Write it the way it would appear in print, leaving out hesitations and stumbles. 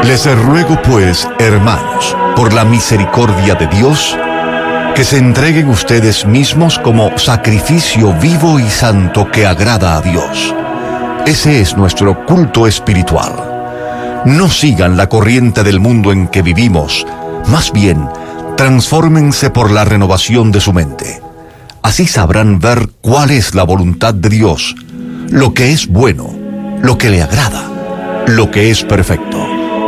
Les ruego pues, hermanos, por la misericordia de Dios, que se entreguen ustedes mismos como sacrificio vivo y santo que agrada a Dios. Ese es nuestro culto espiritual. No sigan la corriente del mundo en que vivimos, más bien, transfórmense por la renovación de su mente. Así sabrán ver cuál es la voluntad de Dios, lo que es bueno, lo que le agrada, lo que es perfecto.